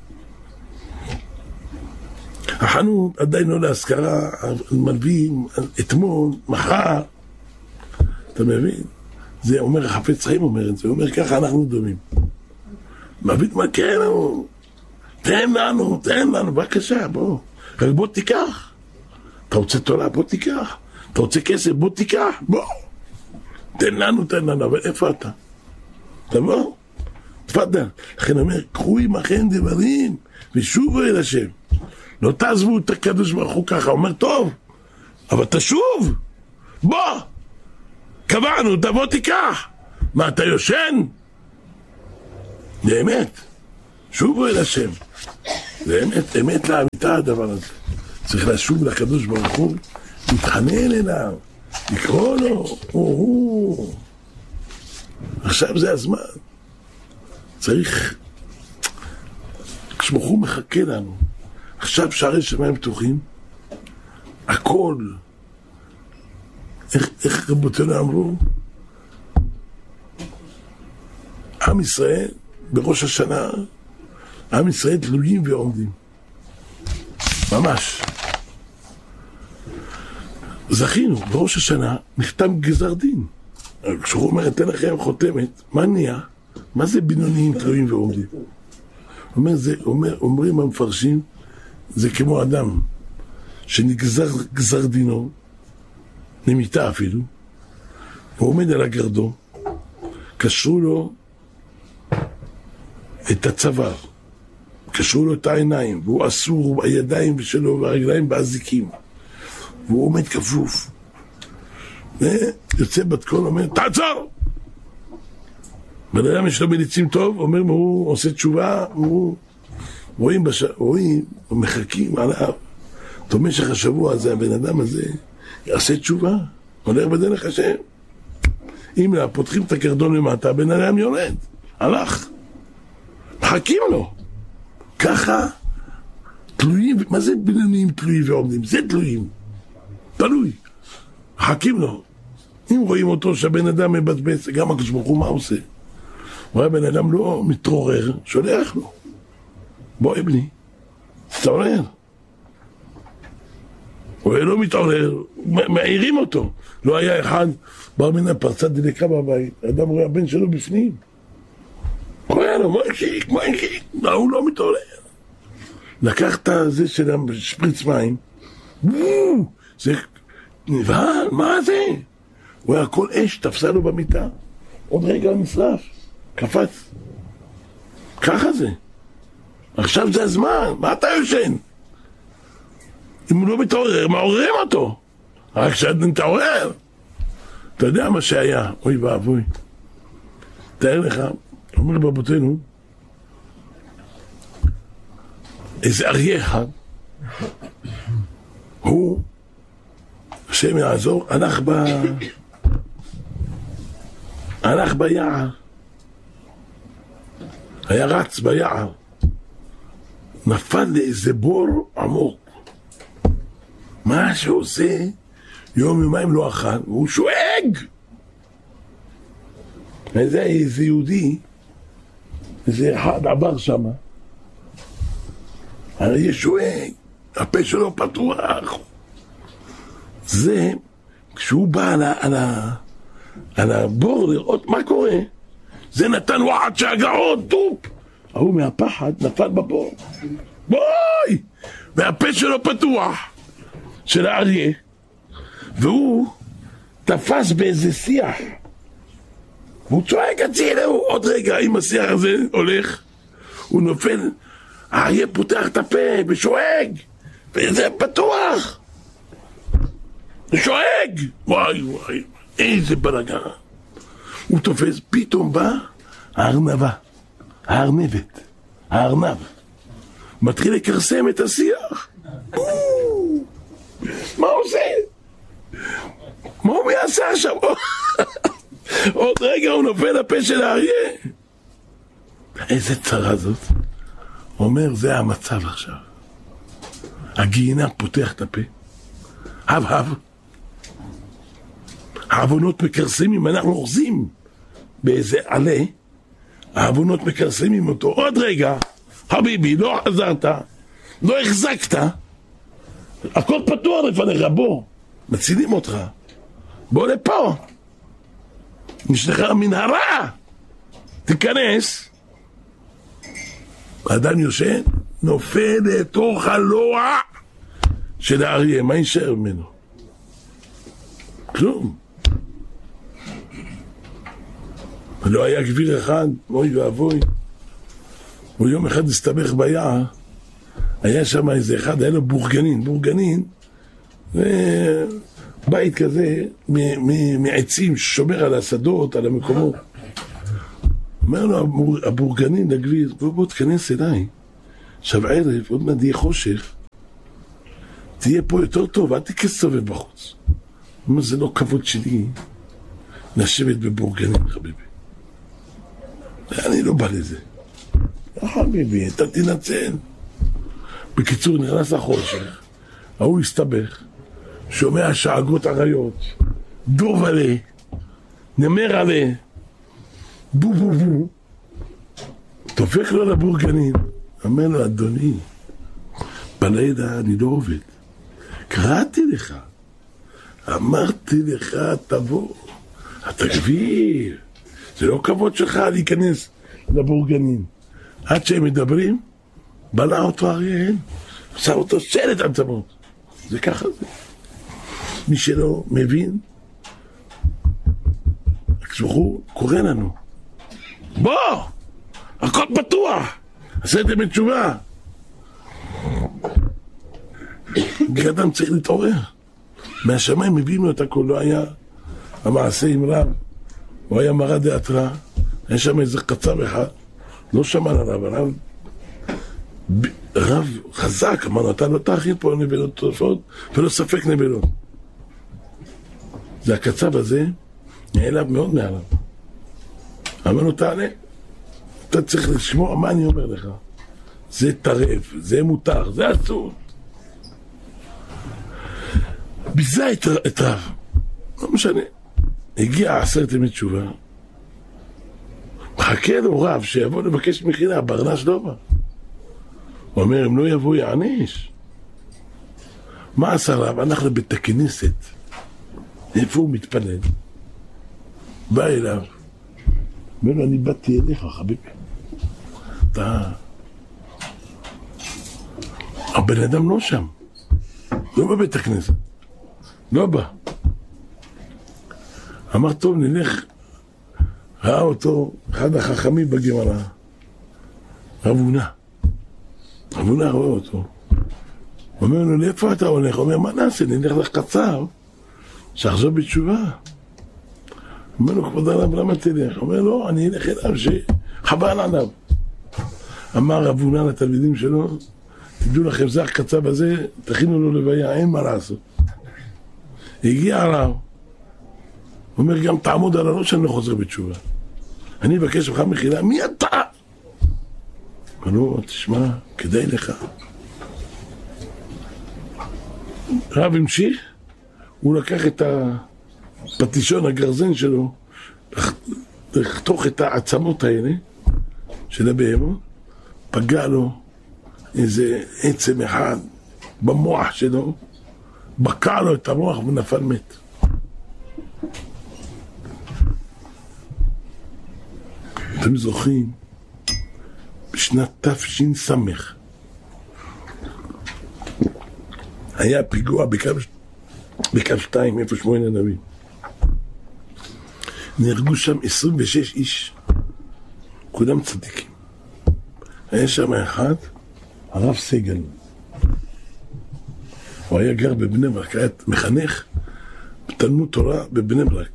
החנות עדיין לא להשכרה, מלווים אתמול, מחר. אתה מבין? זה אומר, החפץ חיים אומר את זה, הוא אומר, ככה אנחנו דומים. מבין מה כן לנו? תן לנו, בבקשה, בוא. רק בוא תיקח. אתה רוצה תולה, בוא תיקח. אתה רוצה כסף, בוא תיקח, בוא. תן לנו, אבל איפה אתה? תבוא, תפדל. לכן אומר, קחו עמכם דברים ושובו אל השם. לא תעזבו את הקדוש ברוך הוא ככה. אומר, טוב, אבל תשוב, בוא. קבענו, תבוא תיקח. מה, אתה יושן? באמת, שובו אל השם. זה אמת לאמיתה הדבר הזה. צריך לשוב לקדוש ברוך הוא, להתחנן אליו, לקרוא לו, עכשיו זה הזמן. צריך, כשברוך הוא מחכה לנו, עכשיו שערי שמיים פתוחים, הכל, איך רבותינו אמרו? עם ישראל, בראש השנה, עם ישראל תלויים ועומדים. ממש. זכינו, בראש השנה נחתם גזר דין. כשהוא אומר, אתן לכם חותמת, מה נהיה? מה זה בינוניים תלויים ועומדים? אומרים המפרשים, זה כמו אדם שנגזר גזר דינו, נמיתה אפילו, הוא עומד על הגרדו, קשרו לו את הצוואר, קשרו לו את העיניים, והוא אסור, הידיים שלו והרגליים באזיקים, והוא עומד כפוף, ויוצא בת קול, אומר, תעצור! בן אדם יש לו מליצים טוב, אומר, הוא עושה תשובה, רואים, מחכים עליו, במשך השבוע הזה, הבן אדם הזה יעשה תשובה, הולך בדרך השם. אם לא, פותחים את הקרדון למטה, הבן אדם יורד, הלך, מחכים לו. ככה, תלויים, מה זה בינוניים תלויים ועומדים? זה תלויים, תלוי, מחכים לו. אם רואים אותו שהבן אדם מבזבז, גם הקדוש ברוך הוא מה עושה? רואה בן אדם לא מתעורר, שולח לו, בוא אבני, תתעורר. הוא לא מתעורר, מעירים אותו. לא היה אחד, בר מן הפרצה דלקה בבית, האדם רואה הבן שלו בפנים, רואה לו, מה השיק, הוא לא מתעורר. לקח את זה של שפריץ מים, זה נבהל, מה זה? הוא היה כל אש, תפסה לו במיטה, עוד רגע נשרף, קפץ. ככה זה. עכשיו זה הזמן, מה אתה יושן? אם הוא לא מתעורר, מעוררים אותו. רק כשנתעורר. אתה יודע מה שהיה, אוי ואבוי. תאר לך, אומר רבותינו, איזה אריה אחד, הוא, השם יעזור, הלך ביער. היה רץ ביער. נפל לאיזה בור עמוק. מה שעושה, יום יומיים לא אכל, והוא שואג. וזה איזה יהודי, איזה אחד עבר שם, הרי שואג, הפה שלו פתוח. זה, כשהוא בא על הבור לראות מה קורה, זה נתן וואחד שהגעות, טופ. ההוא מהפחד נפל בבור. בואי! והפה שלו פתוח. של האריה, והוא תפס באיזה שיח, והוא צועק הצילו, עוד רגע, אם השיח הזה הולך, הוא נופל, האריה פותח את הפה ושואג, וזה פתוח, שואג, וואי וואי, איזה בלגן. הוא תופס, פתאום בא הארנבת, הארנב, מתחיל לקרסם את השיח. מה הוא עושה? מה הוא יעשה עכשיו? עוד רגע הוא נופל לפה של האריה. איזה צרה זאת. הוא אומר, זה המצב עכשיו. הגיהינום פותח את הפה. הב. העוונות מקרסמים, אנחנו אוחזים באיזה עלה. העוונות מקרסמים אותו. עוד רגע, חביבי, לא חזרת, לא החזקת. הכל פתוח לפניך, בוא, מצילים אותך, בוא לפה, יש לך מנהרה, תיכנס. האדם יושן, נופל לתוך הלוע של האריה, מה יישאר ממנו? כלום. לא היה גביר אחד, אוי ואבוי, הוא יום אחד הסתבך ביער, היה שם איזה אחד, היה לו בורגנין, ובית כזה מעצים ששומר על השדות, על המקומות. אומר לו הבורגנין לגביר, בוא תכנס אליי, עכשיו ערב, עוד מעט יהיה חושך, תהיה פה יותר טוב, אל תסתובב בחוץ. הוא אומר, זה לא כבוד שלי לשבת בבורגנין, חביבי. אני לא בא לזה. חביבי, אתה תנצל. בקיצור, נכנס לחושך, ההוא הסתבך, שומע שאגות עריות, דוב עלה, נמר עלה, בו בו בו, דופק לו לבורגנין, אומר לו, אדוני, בלילה אני לא עובד, קראתי לך, אמרתי לך, תבוא, אתה גביר, זה לא כבוד שלך להיכנס לבורגנין. עד שהם מדברים, בלע אותו אריאל, עשה אותו שלט עצמות. זה ככה זה. מי שלא מבין, כשבחור קורא לנו, בוא, הכל פתוח, עשיתם את תשובה. אדם צריך להתעורר. מהשמיים מביאים לו את הכל, לא היה המעשה עם רב, הוא היה מרא דאתרא, היה שם איזה קצב אחד, לא שמע עליו, רב חזק, אמרנו, אתה לא תאכיל פה נבלות טרפות, ולא ספק נבלות. זה הקצב הזה, נעלב מאוד מעליו. אמרנו, תענה, אתה צריך לשמוע, מה אני אומר לך? זה טרף, זה מותר, זה אסור. ביזה את רב, לא משנה. הגיע 10 ימי תשובה, מחכה לו רב שיבוא לבקש מחילה, ברנש לא בא. הוא אומר, אם לא יבוא יעניש. מה עשה רב? הלך לבית הכנסת, איפה הוא מתפלל? בא אליו, אומר לו, אני באתי אליך, חביבי. אתה... הבן אדם לא שם, לא בבית הכנסת, לא בא. אמר, טוב, נלך. ראה אותו אחד החכמים בגמרא, רב הונא. רב הונא רואה אותו. אומר לו, לאיפה אתה הולך? הוא אומר, מה נעשה? נלך לקצר, שחזור בתשובה. אומר לו, כבוד הרב, למה תלך? אומר לו, אני אלך אליו שחבל עליו. אמר רב הונא לתלמידים שלו, תדעו לכם, זה הקצב הזה, תכינו לו לוויה, אין מה לעשות. הגיע הרב, הוא אומר, גם תעמוד על הראש, אני לא חוזר בתשובה. אני אבקש ממך מחילה, מי אתה? אמר לו, תשמע, כדאי לך. רב המשיך, הוא לקח את הפטישון, הגרזן שלו, לחתוך את העצמות האלה של הבהמות, פגע לו איזה עצם אחד במוח שלו, בקע לו את המוח ונפל מת. אתם זוכרים, בשנת תש"ס היה פיגוע בקו 2, איפה שמואל הנביא. נהרגו שם 26 איש, כולם צדיקים. היה שם אחד, הרב סגל. הוא היה גר בבני ברק, היה מחנך בתלמוד תורה בבני ברק.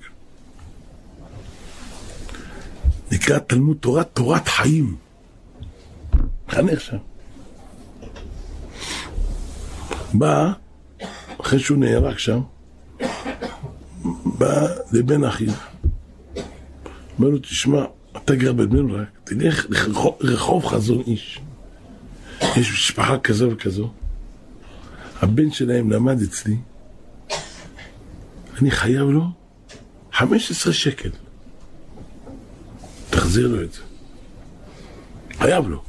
נקרא תלמוד תורה, תורת חיים. מחנך שם. בא, אחרי שהוא נהרג שם, בא לבן אחיו. אומר לו, תשמע, אתה גר בבני ברק, תלך לרחוב חזון איש. יש משפחה כזו וכזו. הבן שלהם למד אצלי, אני חייב לו 15 שקל. תחזיר לו את זה. חייב לו.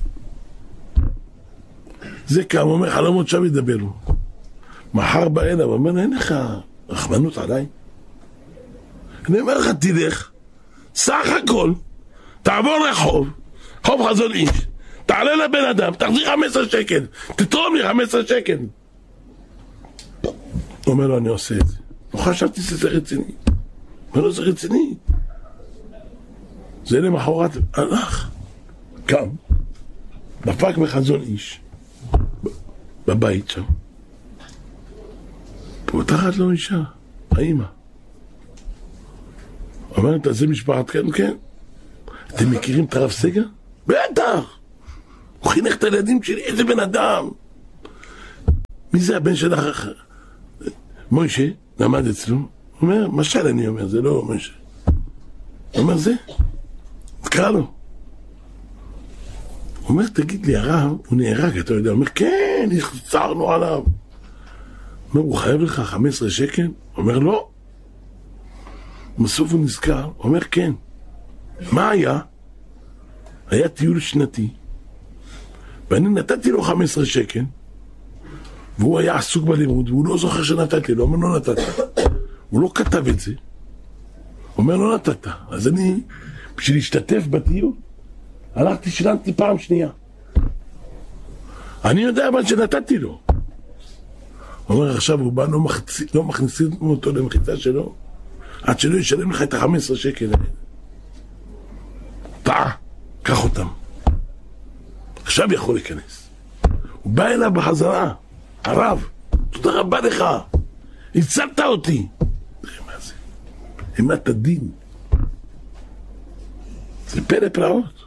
זה קם, אומר, חלומות שם ידבר לו. מחר בא אליו, אומר, אין לך רחמנות עליי? אני אומר לך, תלך, סך הכל, תעבור רחוב, חוב חזון איש, תעלה לבן אדם, תחזיר 15 שקל, תתרום לי 15 שקל. הוא אומר לו, אני עושה את זה. לא חשבתי שזה רציני. אומר לו, זה רציני. זה למחרת, הלך, קם, דפק מחזון איש, בבית שם. פותחת לו אישה, האמא. אומרת, זה משפחת כן, כן. אתם מכירים את הרב סגל? בטח! הוא חינך את הילדים שלי, איזה בן אדם! מי זה הבן שלך? מוישה, למד אצלו, הוא אומר, משל אני אומר, זה לא מוישה. הוא אומר, זה? תקרא לו. הוא אומר, תגיד לי, הרב, הוא נהרג, אתה יודע? הוא אומר, כן, הצערנו עליו. הוא אומר, הוא חייב לך 15 שקל? הוא אומר, לא. בסוף הוא נזכר, הוא אומר, כן. מה היה? היה טיול שנתי, ואני נתתי לו 15 שקל, והוא היה עסוק בלימוד, והוא לא זוכר שנתתי לו, הוא אומר, לא נתת. הוא לא כתב את זה. הוא אומר, לא נתת. אז אני, בשביל להשתתף בטיול, הלכתי, שילמתי פעם שנייה. אני יודע אבל שנתתי לו. הוא אומר, עכשיו הוא בא, לא מכניסים אותו למחיצה שלו, עד שלא ישלם לך את ה-15 שקל. טעה, קח אותם. עכשיו יכול להיכנס. הוא בא אליו בחזרה, הרב, תודה רבה לך, הצלת אותי. תראה מה זה, אימת הדין. זה פלא פלאות.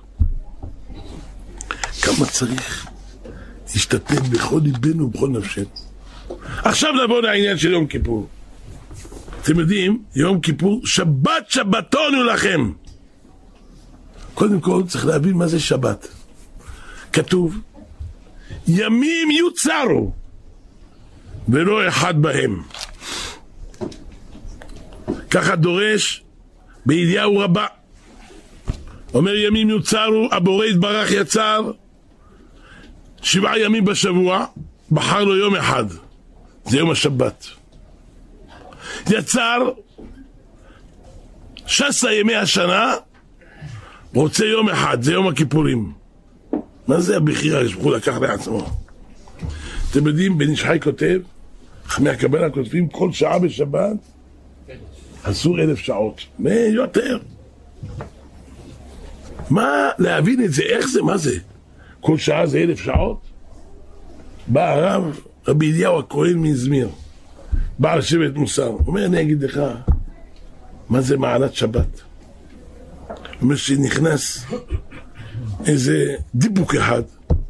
כמה צריך להשתתף בכל ליבנו ובכל נפשנו. עכשיו נבוא לעניין של יום כיפור. אתם יודעים, יום כיפור, שבת שבתונו לכם. קודם כל צריך להבין מה זה שבת. כתוב, ימים יוצרו ולא אחד בהם. ככה דורש בידיעה רבה. אומר ימים יוצרו, הבורא יתברך יצר 7 ימים בשבוע, בחר לו יום אחד, זה יום השבת. יצר 16 ימי השנה, רוצה יום אחד, זה יום הכיפורים. מה זה הבחירה שהוא לקח לעצמו? אתם יודעים, בן איש חי כותב, חכמי הקבלה כותבים, כל שעה בשבת אסור 1000 שעות, יותר. מה להבין את זה, איך זה, מה זה? כל שעה זה 1000 שעות? בא הרב, רבי אליהו הכהן מאזמיר, בעל שבט מוסר, אומר, אני אגיד לך, מה זה מעלת שבת? אומר שנכנס איזה דיבוק אחד,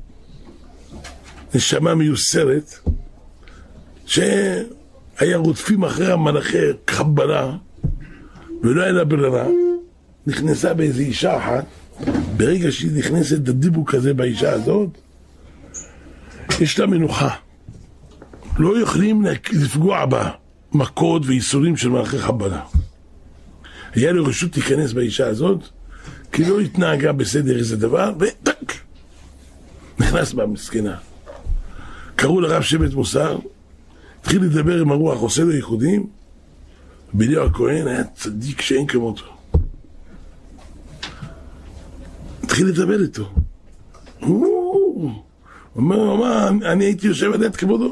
נשמה מיוסרת, שהיה רודפים אחרי המלאכי קבלה, ולא היה לה ברירה, נכנסה באיזו אישה אחת, ברגע שהיא נכנסת לדיבוק הזה באישה הזאת, יש לה מנוחה. לא יכולים לפגוע בה מכות ואיסורים של מלאכי קבלה. היה לו רשות להיכנס באישה הזאת, כי לא התנהגה בסדר איזה דבר, וטק! נכנס בה מסכנה. קראו לרב שבט מוסר, התחיל לדבר עם הרוח, עושה לו ייחודים, בליהו הכהן היה צדיק שאין כמותו. התחיל לדבר איתו. הוא אומר, אני הייתי יושב על יד כבודו.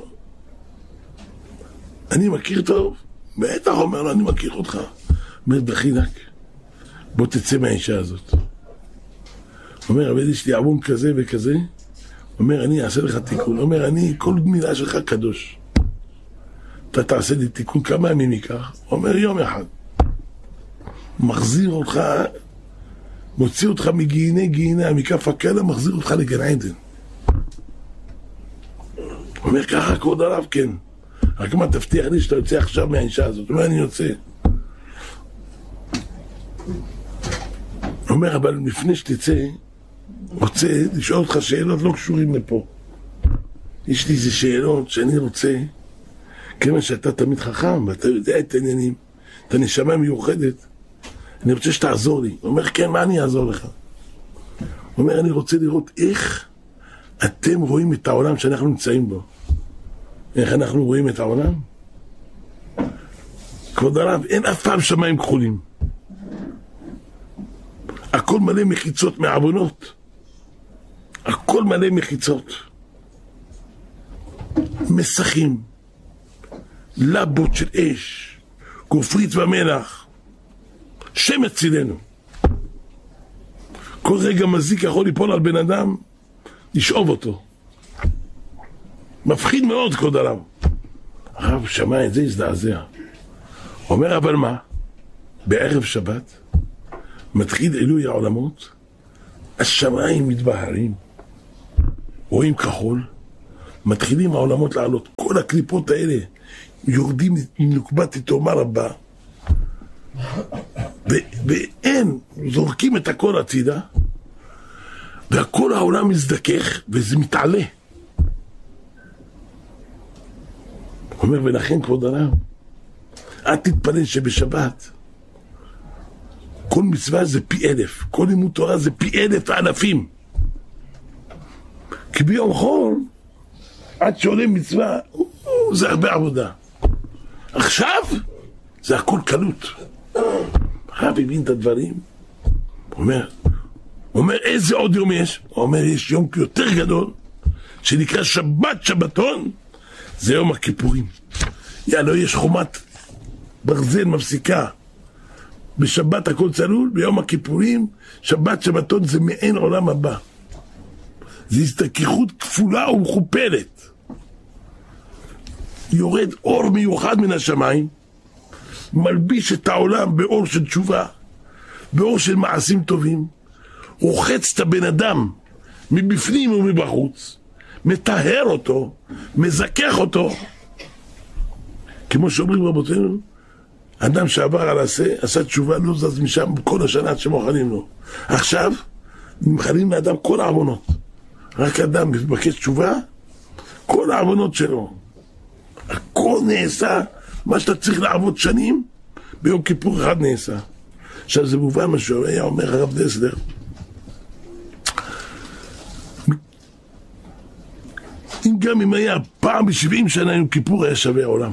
אני מכיר טוב. בטח אומר לו, אני מכיר אותך. אומר, דחינק, בוא תצא מהאישה הזאת. אומר, אבל יש לי עוון כזה וכזה. אומר, אני אעשה לך תיקון. אומר, כל מילה שלך קדוש. אתה תעשה לי תיקון, כמה ימים ייקח? אומר, יום אחד. מחזיר אותך, מוציא אותך מגיהיני, מכף הקלע, מחזיר אותך לגן עדן. אומר, ככה כבוד הרב, כן. רק מה, תבטיח לי שאתה יוצא עכשיו מהאישה הזאת. אומר, אני יוצא. אומר, אבל לפני שתצא, רוצה לשאול אותך שאלות לא קשורים לפה. יש לי איזה שאלות שאני רוצה, כיוון שאתה תמיד חכם, ואתה יודע את העניינים, אתה נשמה מיוחדת, אני רוצה שתעזור לי. הוא אומר, כן, מה אני אעזור לך? הוא אומר, אני רוצה לראות איך אתם רואים את העולם שאנחנו נמצאים בו. איך אנחנו רואים את העולם? כבוד הרב, אין אף פעם שמיים כחולים. הכל מלא מחיצות מעוונות. הכל מלא מחיצות. מסכים. לבות של אש. גופרית ומלח. שם אצלנו. כל רגע מזיק יכול ליפול על בן אדם, לשאוב אותו. מפחיד מאוד, כבוד הרב. הרב שמע את זה, הזדעזע. אומר, אבל מה? בערב שבת, מתחיל עילוי העולמות, השמיים מתבהרים, רואים כחול, מתחילים העולמות לעלות, כל הקליפות האלה יורדים מנוקבת איתו רבה, ואין, זורקים את הכל הצידה, והכל העולם מזדכך וזה מתעלה. הוא אומר, ולכן כבוד הרב, אל תתפלל שבשבת כל מצווה זה פי 1000, כל לימוד תורה זה פי 1000 אלפים. כי ביום חול, עד שעולה מצווה, זה הרבה עבודה. עכשיו, זה הכל קלות. הרב הבין את הדברים, הוא אומר, איזה עוד יום יש? הוא אומר, יש יום יותר גדול, שנקרא שבת שבתון, זה יום הכיפורים. יאללה, יש חומת ברזל מפסיקה. בשבת הכל צלול, ביום הכיפורים, שבת שבתון זה מעין עולם הבא. זה הסתככות כפולה ומכופלת. יורד אור מיוחד מן השמיים, מלביש את העולם באור של תשובה, באור של מעשים טובים, רוחץ את הבן אדם מבפנים ומבחוץ, מטהר אותו, מזכך אותו. כמו שאומרים רבותינו, אדם שעבר על עשה תשובה, לא זז משם כל השנה שמוכנים לו. עכשיו, מכנים לאדם כל העוונות. רק אדם מבקש תשובה, כל העוונות שלו. הכל נעשה, מה שאתה צריך לעבוד שנים, ביום כיפור אחד נעשה. עכשיו זה מובן מה שהיה אומר הרב דסלר. גם אם היה פעם ב-70 שנה יום כיפור היה שווה העולם.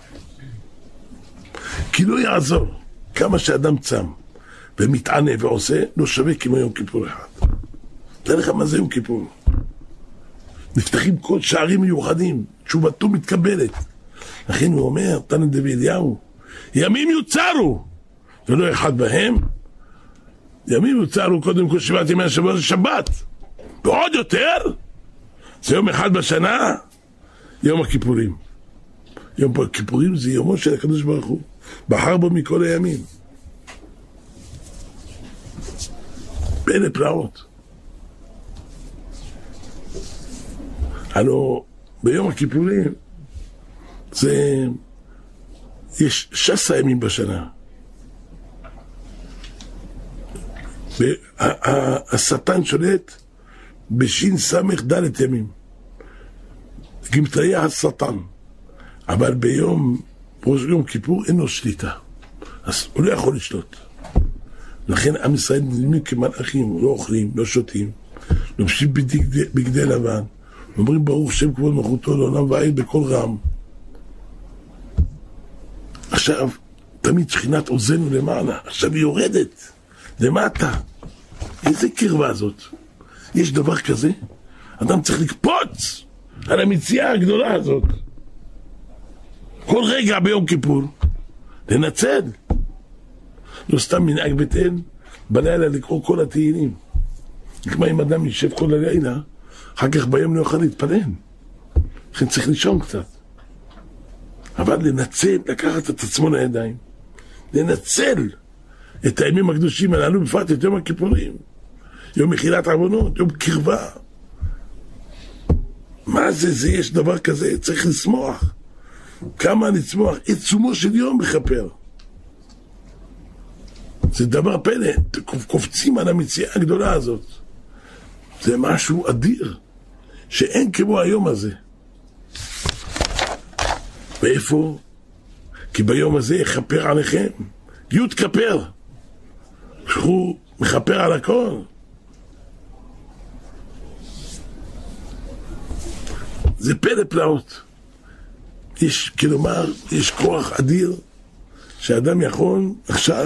כי לא יעזור כמה שאדם צם ומתענה ועושה, לא שווה כמו יום כיפור אחד. תראה לך מה זה יום כיפור. נפתחים כל שערים מיוחדים, תשובתו מתקבלת. לכן הוא אומר, תנא דבי אליהו, ימים יוצרו, ולא אחד בהם. ימים יוצרו קודם כל 7 ימי השבוע זה שבת. ועוד יותר, זה יום אחד בשנה, יום הכיפורים. יום הכיפורים זה יומו של הקדוש ברוך הוא. בחר בו מכל הימים. פלא פלאות. הלוא ביום הכיפורים זה יש 16 ימים בשנה. השטן שולט בשין סמך ד' ימים. גמטריה השטן. אבל ביום יום כיפור אין לו שליטה, אז הוא לא יכול לשלוט. לכן עם ישראל נדמים כמלאכים, לא אוכלים, לא שותים, לובשים בגדי לבן, אומרים ברוך שם כבוד מלכותו לעולם ועד בכל רם. עכשיו תמיד שכינת עוזנו למעלה, עכשיו היא יורדת למטה. איזה קרבה זאת? יש דבר כזה? אדם צריך לקפוץ על המציאה הגדולה הזאת. כל רגע ביום כיפור לנצל. לא סתם מנהג בית אל בלילה לקרוא כל התהילים. כמו אם אדם יישב כל הלילה, אחר כך ביום לא יוכל להתפלל. לכן צריך לישון קצת. אבל לנצל, לקחת את עצמו לידיים, לנצל את הימים הקדושים הללו, בפרט את יום הכיפורים, יום מחילת עוונות, יום קרבה. מה זה? יש דבר כזה, צריך לשמוח. כמה נצמוח, עצומו של יום מכפר. זה דבר פלא, קופצים על המציאה הגדולה הזאת. זה משהו אדיר, שאין כמו היום הזה. ואיפה? כי ביום הזה יכפר עליכם, י' כפר, שהוא מכפר על הכל. זה פלא פלאות. יש, כלומר, יש כוח אדיר שאדם יכול עכשיו,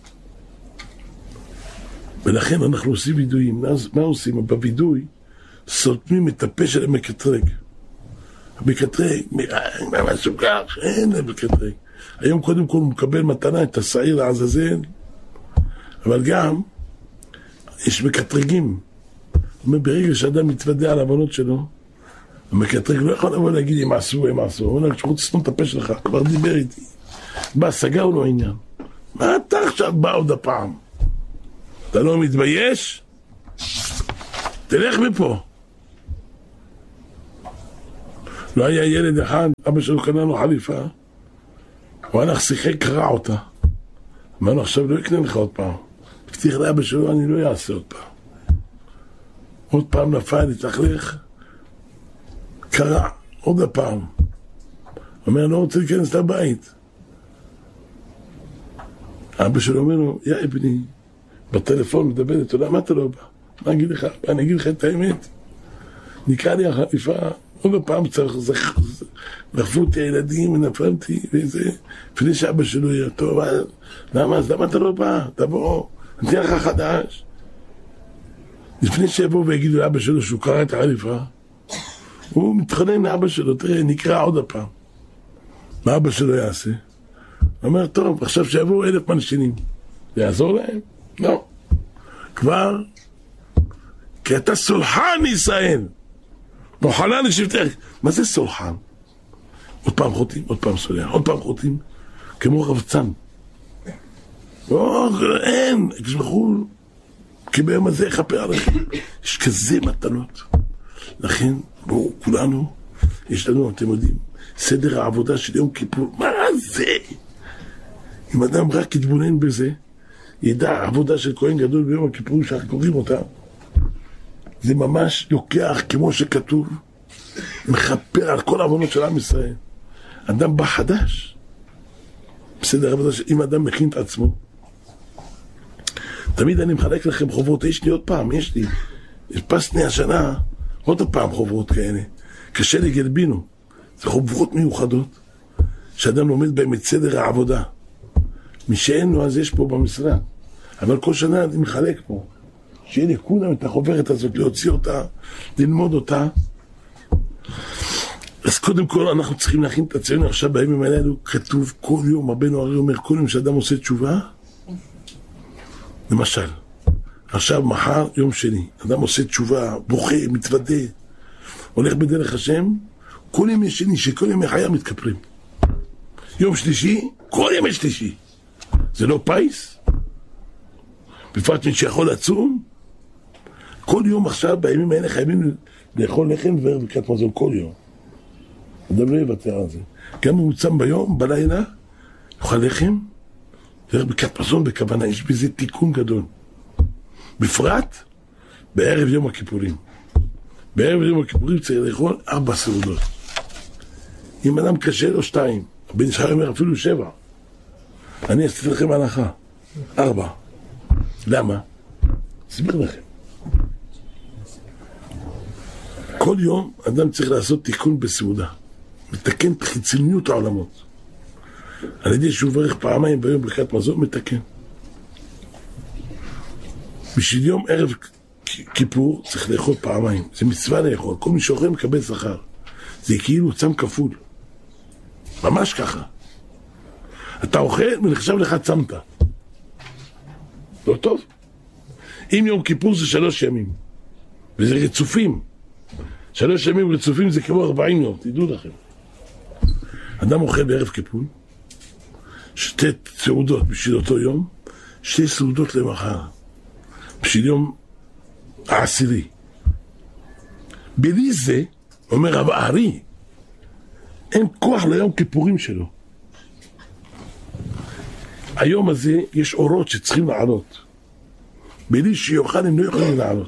ולכן אנחנו עושים וידויים. מה עושים? בוידוי סותמים את הפה של המקטרג. המקטרג, משהו כך, אין למקטרג. היום קודם כל הוא מקבל מתנה את השעיר לעזאזל, אבל גם יש מקטרגים. ברגע שאדם מתוודע על העוונות שלו, המקטרג לא יכול לבוא להגיד אם עשו, הם עשו. הוא אומר, כשאתה תסתום את הפה שלך, כבר דיבר איתי. בא, סגר לו עניין. מה אתה עכשיו בא עוד הפעם? אתה לא מתבייש? תלך מפה. לא היה ילד אחד, אבא שלו קנה לו חליפה, הוא הלך שיחק, קרע אותה. אמר לו, עכשיו לא יקנה לך עוד פעם. הבטיח לאבא שלו, אני לא אעשה עוד פעם. עוד פעם נפל, התלכלך, קרע, עוד הפעם. אומר, לא רוצה להיכנס לבית. אבא שלו אומר לו, יא אבני, בטלפון מדבר, אתה יודע מה אתה לא בא? מה אגיד לך? אני אגיד לך את האמת. נקרא לי החליפה, עוד פעם צריך, דחפו אותי הילדים ונפלתי וזה, לפני שאבא שלו יהיה טוב, למה אתה לא בא? תבוא, אני אתן לך חדש. לפני שיבואו ויגידו לאבא שלו שהוא קרא את החליפה, הוא מתחנן לאבא שלו, תראה, נקרא עוד הפעם. מה אבא שלו יעשה? הוא אומר, טוב, עכשיו שיבואו 1,000 מלשינים. זה יעזור להם? לא. כבר, כי אתה סולחן ישראל. מוכנה לשבטך. מה זה סולחן? עוד פעם חוטאים, עוד פעם סולחן, עוד פעם חוטאים, כמו רבצן. אין, כשבחו, כי ביום הזה יחפר עליכם. יש כזה מתנות. לכן, בואו, כולנו, יש לנו, אתם יודעים, סדר העבודה של יום כיפור. מה זה? אם אדם רק יתבונן בזה, ידע עבודה של כהן גדול ביום הכיפור שאנחנו קוראים אותה, זה ממש לוקח כמו שכתוב, מחפר על כל העוונות של עם ישראל. אדם בא חדש, בסדר העבודה אם אדם מכין את עצמו. תמיד אני מחלק לכם חובות, יש לי עוד פעם, יש לי, פסני השנה, עוד פעם חובות כאלה, קשה לי גלבינו, זה חובות מיוחדות, שאדם לומד בהם את סדר העבודה. מי שאין לו אז יש פה במשרד, אבל כל שנה אני מחלק פה, שיהיה לי כולם את החוברת הזאת, להוציא אותה, ללמוד אותה. אז קודם כל אנחנו צריכים להכין את עצמנו. עכשיו בימים האלו כתוב כל יום, רבנו הרי אומר כל יום שאדם עושה תשובה, למשל עכשיו מחר יום שני, אדם עושה תשובה, בוכה, מתוודה, הולך בדרך השם, כל ימי שני שכל ימי חיה מתכפרים. יום שלישי, כל ימי שלישי, זה לא פייס? בפרט מי שיכול לצום, כל יום עכשיו בימים האלה חייבים לאכול לחם וברכת מזון כל יום. אדם לא יוותר על זה. גם הוא צם ביום, בלילה, יאכל לחם וברכת מזון בכוונה. יש בזה תיקון גדול. בפרט בערב יום הכיפורים. בערב יום הכיפורים צריך לאכול 4 סעודות. אם אדם קשה לו 2, הבן ישראל אומר אפילו 7. אני אעשיתי לכם הנחה 4. למה? אסביר לכם. כל יום אדם צריך לעשות תיקון בסעודה, מתקן את חיצוניות העולמות. על ידי שהוא ברך פעמיים ביום ברכת מזון, מתקן. בשביל יום ערב כיפור צריך לאכול פעמיים, זה מצווה לאכול, כל מי שאוכל מקבל שכר. זה כאילו צם כפול, ממש ככה. אתה אוכל ונחשב לך צמת, לא טוב? אם יום כיפור זה 3 ימים, וזה רצופים, 3 ימים רצופים זה כמו 40 יום, תדעו לכם. אדם אוכל בערב כיפור, 2 סעודות בשביל אותו יום, 2 סעודות למחר, בשביל יום העשירי. בלי זה, אומר רב הארי, אין כוח ליום כיפורים שלו. היום הזה יש אורות שצריכים לעלות. בלי שיוכל הם לא יכולים לעלות.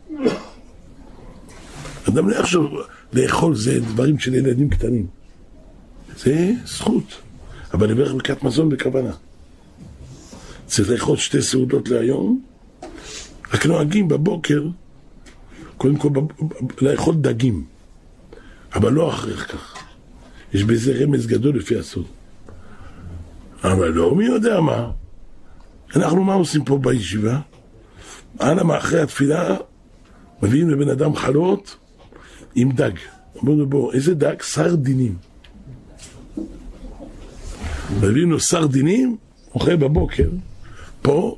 אדם לא יחשוב לאכול זה דברים של ילדים קטנים. זה זכות. אבל לברך ברכת מזון בכוונה. צריך לאכול 2 סעודות להיום. רק נוהגים בבוקר, קודם כל לאכול דגים. אבל לא אחרי כך. יש בזה רמז גדול לפי הסוד. אבל לא, מי יודע מה? אנחנו מה עושים פה בישיבה? אנה אחרי התפילה מביאים לבן אדם חלות עם דג. אמרנו בוא, איזה דג? סרדינים. מביאים לו סרדינים, אוכל בבוקר, פה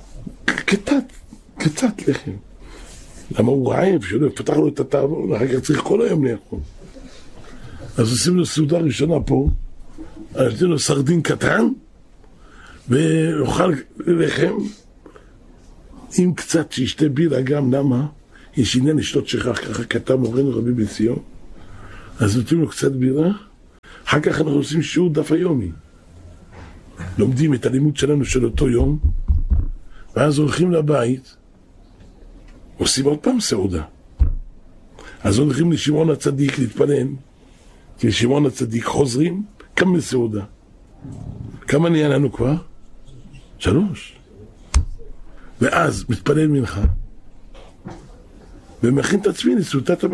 קצת לחם. למה הוא רעב? שלא יפתח לו את התאבון, אחר כך צריך כל היום לאכול. אז עושים לו סעודה ראשונה פה, נותנים לו סרדין קטן, ואוכל לחם, אם קצת שישתה בירה גם, למה? יש עניין לשתות שכח, ככה כתב מורנו רבי בן ציון, אז נותנים לו קצת בירה, אחר כך אנחנו עושים שיעור דף היומי. לומדים את הלימוד שלנו של אותו יום, ואז הולכים לבית, עושים עוד פעם סעודה. אז הולכים לשמעון הצדיק להתפלל, כי לשמעון הצדיק חוזרים, כמה סעודה. כמה נהיה לנו כבר? 3. ואז מתפלל מנחה, ומכין את עצמי לסעודת הבית.